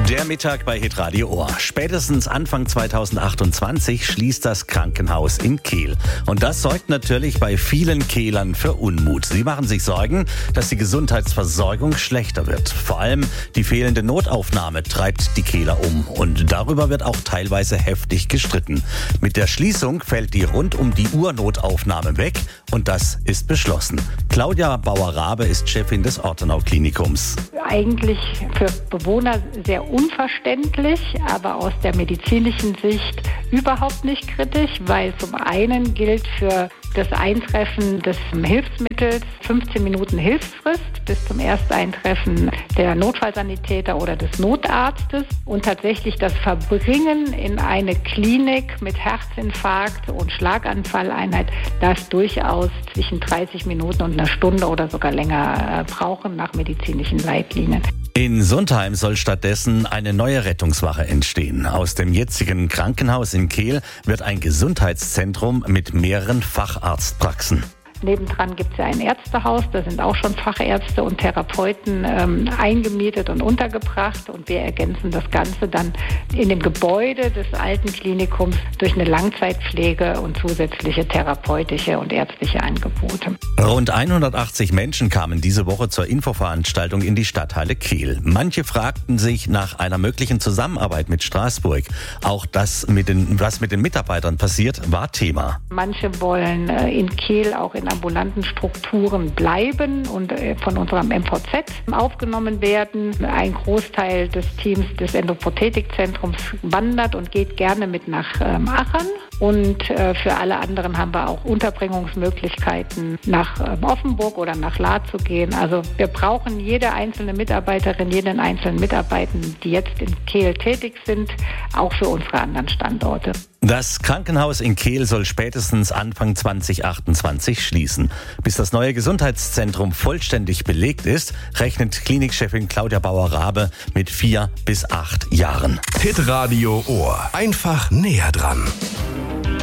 Der Mittag bei Hitradio Ohr. Spätestens Anfang 2028 schließt das Krankenhaus in Kehl. Und das sorgt natürlich bei vielen Kehlern für Unmut. Sie machen sich Sorgen, dass die Gesundheitsversorgung schlechter wird. Vor allem die fehlende Notaufnahme treibt die Kehler um. Und darüber wird auch teilweise heftig gestritten. Mit der Schließung fällt die Rund-um-die-Uhr-Notaufnahme weg. Und das ist beschlossen. Claudia Bauer-Rabe ist Chefin des Ortenau-Klinikums. Eigentlich für Bewohner sehr unverständlich, aber aus der medizinischen Sicht überhaupt nicht kritisch, weil zum einen gilt für das Eintreffen des Hilfsmittels 15 Minuten Hilfsfrist bis zum Ersteintreffen der Notfallsanitäter oder des Notarztes und tatsächlich das Verbringen in eine Klinik mit Herzinfarkt und Schlaganfalleinheit, das durchaus zwischen 30 Minuten und einer Stunde oder sogar länger brauchen nach medizinischen Leitlinien. In Sundheim soll stattdessen eine neue Rettungswache entstehen. Aus dem jetzigen Krankenhaus in Kehl wird ein Gesundheitszentrum mit mehreren Facharztpraxen. Nebendran gibt es ja ein Ärztehaus, da sind auch schon Fachärzte und Therapeuten eingemietet und untergebracht. Und wir ergänzen das Ganze dann in dem Gebäude des alten Klinikums durch eine Langzeitpflege und zusätzliche therapeutische und ärztliche Angebote. Rund 180 Menschen kamen diese Woche zur Infoveranstaltung in die Stadthalle Kehl. Manche fragten sich nach einer möglichen Zusammenarbeit mit Straßburg. Auch das, was mit den Mitarbeitern passiert, war Thema. Manche wollen in Kehl auch in ambulanten Strukturen bleiben und von unserem MVZ aufgenommen werden. Ein Großteil des Teams des Endoprothetikzentrums wandert und geht gerne mit nach Aachen. Und für alle anderen haben wir auch Unterbringungsmöglichkeiten, nach Offenburg oder nach Lahr zu gehen. Also wir brauchen jede einzelne Mitarbeiterin, jeden einzelnen Mitarbeitenden, die jetzt in Kehl tätig sind, auch für unsere anderen Standorte. Das Krankenhaus in Kehl soll spätestens Anfang 2028 schließen. Bis das neue Gesundheitszentrum vollständig belegt ist, rechnet Klinikchefin Claudia Bauer-Rabe mit 4 bis 8 Jahren. Hitradio Ohr. Einfach näher dran.